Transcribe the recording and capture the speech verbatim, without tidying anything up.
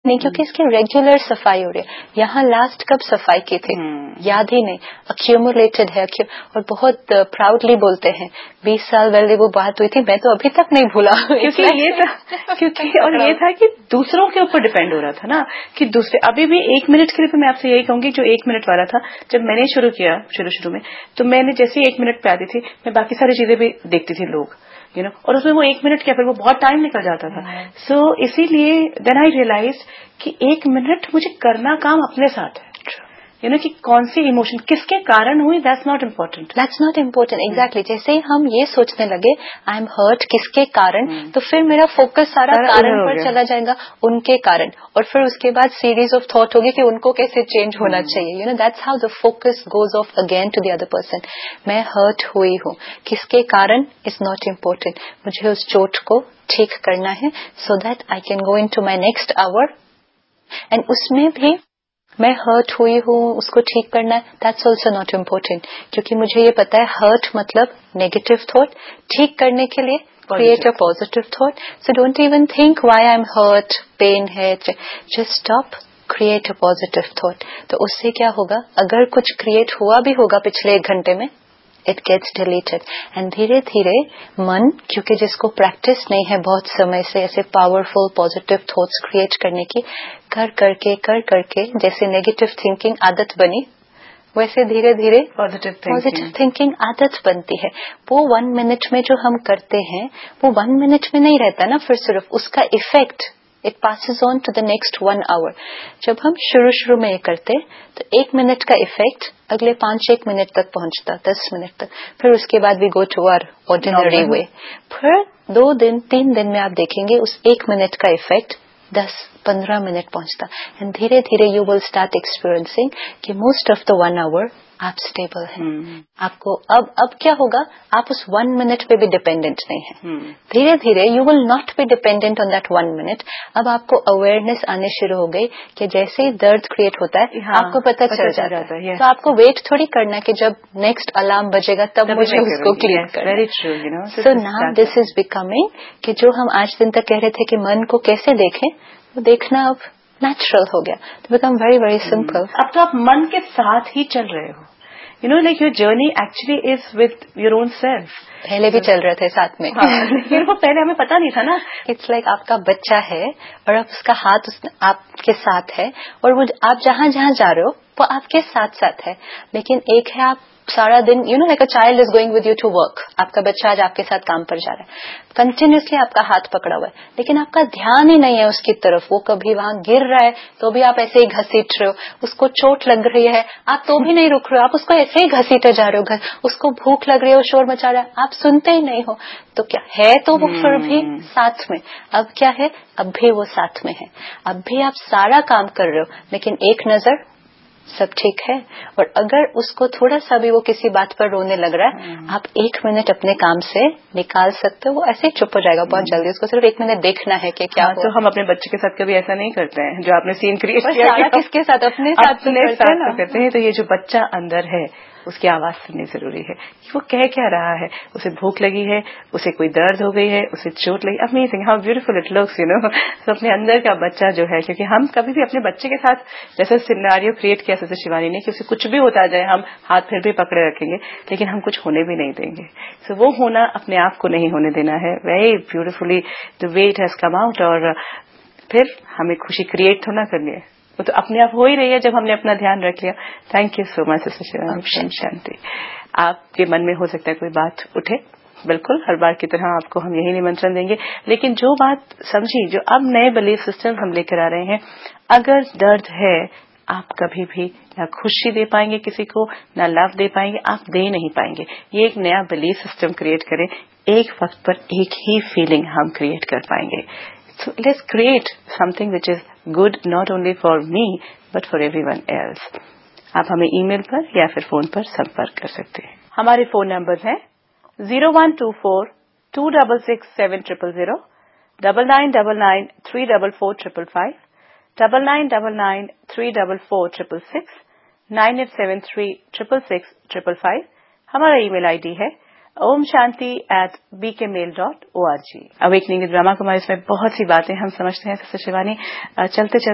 نہیں کیونکہ اس کی ریگولر صفائی ہو رہی ہے. یہاں لاسٹ کب صفائی کی تھی یاد ہی نہیں, اکیومولیٹڈ ہے. اور بہت پراؤڈلی بولتے ہیں بیس سال پہلے وہ بات ہوئی تھی, میں تو ابھی تک نہیں بھولا. کیونکہ یہ تھا کیونکہ اور یہ تھا کہ دوسروں کے اوپر ڈیپینڈ ہو رہا تھا نا, کہ دوسرے ابھی بھی ایک منٹ کے لیے میں آپ سے یہی کہوں گی, جو ایک منٹ والا تھا جب میں نے شروع کیا شروع شروع میں تو میں نے جیسے ایک منٹ پہ آتی تھی میں باقی ساری چیزیں بھی دیکھتی تھی لوگ یو نو, اور اس میں وہ ایک منٹ کیا پھر وہ بہت ٹائم نکل جاتا تھا. سو اسی لیے دین آئی ریئلائز کہ ایک منٹ مجھے کرنا کام اپنے ساتھ ہے, یو نو کہ کون سی ایموشن کس کے کارن ہوئی, that's not important. That's not important exactly. جیسے ہی ہم یہ سوچنے لگے آئی ایم ہرٹ کس کے کارن, تو پھر میرا فوکس سارا کارن پر چلا جائے گا, ان کے کارن, اور پھر اس کے بعد سیریز آف تھاٹ ہوگی کہ ان کو کیسے چینج ہونا چاہیے. You know that's how the focus goes off again to the other person. میں ہرٹ ہوئی ہوں, کس کے کارن از ناٹ امپورٹنٹ, مجھے اس چوٹ کو ٹھیک کرنا ہے so that I can go in to my next hour. And اس میں بھی میں ہرٹ ہوئی ہوں اس کو ٹھیک کرنا ہے, دیٹس آلسو ناٹ امپورٹنٹ, کیونکہ مجھے یہ پتا ہے ہرٹ مطلب نیگیٹو تھاٹ, ٹھیک کرنے کے لیے create a positive thought. So don't even think why I am hurt, pain ہے, just stop, create a positive thought. تو اس سے کیا ہوگا, اگر کچھ کریٹ ہوا بھی ہوگا پچھلے ایک گھنٹے میں اٹ گیٹس ڈیلیٹڈ, اینڈ دھیرے دھیرے من, کیونکہ جس کو پریکٹس نہیں ہے بہت سمے سے ایسے پاورفل پازیٹو تھاٹس کریٹ کرنے کی, کر کر کے کر کر کے جیسے نیگیٹو تھنکنگ عادت بنی ویسے دھیرے دھیرے پازیٹو تھنکنگ عادت بنتی ہے. وہ ون منٹ میں جو ہم کرتے ہیں وہ ون منٹ میں نہیں رہتا نا, پھر صرف اس کا effect it passes on to the next one hour. جب ہم شروع شروع میں یہ کرتے تو ایک منٹ کا افیکٹ اگلے پانچ ایک منٹ تک پہنچتا, دس منٹ تک, پھر اس کے بعد وی گو ٹو آر آرڈینری وے. پھر دو دن تین دن میں آپ دیکھیں گے اس ایک منٹ کا افیکٹ دس پندرہ منٹ پہنچتا, اینڈ دھیرے دھیرے یو ول اسٹارٹ ایکسپیرئنسنگ کہ most of the one hour آپ اسٹیبل ہیں. آپ کو اب اب کیا ہوگا, آپ اس ون منٹ پہ بھی ڈیپینڈنٹ نہیں ہیں. دھیرے دھیرے you will not be dependent on that one minute. اب آپ کو اویئرنیس آنے شروع ہو گئی کہ جیسے ہی درد کریٹ ہوتا ہے آپ کو پتہ چل جاتا ہے, تو آپ کو ویٹ تھوڑی کرنا ہے کہ جب نیکسٹ الارم بجے گا تب مجھے اس کو کلیئر کرنا. So now this is becoming کہ جو ہم آج دن تک کہہ رہے تھے کہ من کو کیسے دیکھیں, وہ دیکھنا اب نیچرل ہو گیا, تو بیکم ویری ویری سمپل. اب تو آپ من کے ساتھ ہی چل رہے ہو, you know like your journey actually is with your own self. پہلے بھی چل رہے تھے ساتھ میں, لیکن وہ پہلے ہمیں پتا نہیں تھا نا. اٹس لائک آپ کا بچہ ہے اور اب اس کا ہاتھ آپ کے ساتھ ہے, اور وہ آپ جہاں جہاں جا رہے ہو وہ آپ کے ساتھ ساتھ ہے. لیکن ایک ہے آپ سارا دن, you know like a child is going with you to work, آپ کا بچہ آج آپ کے ساتھ کام پر جا رہا ہے, کنٹینیوسلی آپ کا ہاتھ پکڑا ہوا ہے, لیکن آپ کا دھیان ہی نہیں ہے اس کی طرف. وہ کبھی وہاں گر رہا ہے تو بھی آپ ایسے ہی گھسیٹ رہے ہو, اس کو چوٹ لگ رہی ہے آپ تو بھی نہیں رک رہے ہو, آپ اس کو ایسے ہی گھسیٹے جا رہے ہو. اس کو بھوک لگ رہی ہے, وہ شور مچا رہا ہے, آپ سنتے ہی نہیں ہو. تو کیا ہے, تو وہ پھر بھی ساتھ میں. اب کیا ہے, اب بھی وہ ساتھ میں ہے, اب بھی آپ سارا کام کر رہے ہو, لیکن ایک نظر سب ٹھیک ہے. اور اگر اس کو تھوڑا سا بھی وہ کسی بات پر رونے لگ رہا ہے, آپ ایک منٹ اپنے کام سے نکال سکتے ہو, وہ ایسے ہی چپ ہو جائے گا بہت جلدی. اس کو صرف ایک منٹ دیکھنا ہے کہ کیا. تو ہم اپنے بچے کے ساتھ کبھی ایسا نہیں کرتے ہیں جو آپ نے سین کریٹ کیا, کس کے ساتھ, اپنے ساتھ کرتے ہیں. تو یہ جو بچہ اندر ہے اس کی آواز سننی ضروری ہے کہ وہ کہہ کیا رہا ہے. اسے بھوک لگی ہے, اسے کوئی درد ہو گئی ہے, اسے چوٹ لگی. Amazing how beautiful it looks, you know. تو اپنے اندر کا بچہ جو ہے, کیونکہ ہم کبھی بھی اپنے بچے کے ساتھ جیسے سیناریو کریٹ کیا جیسے شیوانی نے, کہ اسے کچھ بھی ہوتا جائے ہم ہاتھ پھر بھی پکڑے رکھیں گے, لیکن ہم کچھ ہونے بھی نہیں دیں گے. سو وہ ہونا اپنے آپ کو نہیں ہونے دینا ہے. Very beautifully the way it has come out. اور پھر ہمیں خوشی کریٹ ہونا کرنی ہے, وہ تو اپنے آپ ہو ہی رہی ہے جب ہم نے اپنا دھیان رکھ لیا. Thank you so much sister Shivani. شانتی. آپ کے من میں ہو سکتا ہے کوئی بات اٹھے, بالکل ہر بار کی طرح آپ کو ہم یہی نمنترن دیں گے, لیکن جو بات سمجھی, جو اب نئے بلیف سسٹم ہم لے کر آ رہے ہیں, اگر درد ہے آپ کبھی بھی نہ خوشی دے پائیں گے کسی کو, نہ لو دے پائیں گے, آپ دے نہیں پائیں گے. یہ ایک نیا بلیف سسٹم کریٹ کریں, ایک وقت پر ایک ہی فیلنگ ہم کریٹ کر پائیں گے. So let's create something which is good not only for me but for everyone else. آپ ہمیں ای میل پر یا پھر فون پر سمپرک کر سکتے ہیں. ہمارے فون نمبر ہیں zero one to four to double six seven triple zero, double nine double nine three double four triple five, double nine double nine three double four triple six, nine eight seven three triple six triple five. ہمارا ای میل I D ہے اوم شانتی at be کے میل dot O R G. Awakening drama کماری میں بہت سی باتیں ہم سمجھتے ہیں sister Shivani, چلتے چلتے